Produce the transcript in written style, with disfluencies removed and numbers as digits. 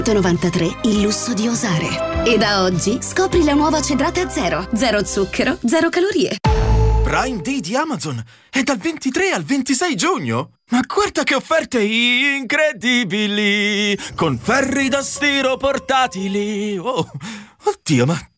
93, il lusso di osare. E da oggi scopri la nuova cedrata zero. Zero zucchero, zero calorie. Prime Day di Amazon è dal 23 al 26 giugno. Ma guarda che offerte incredibili! Con ferri da stiro portatili. Oh, oddio, ma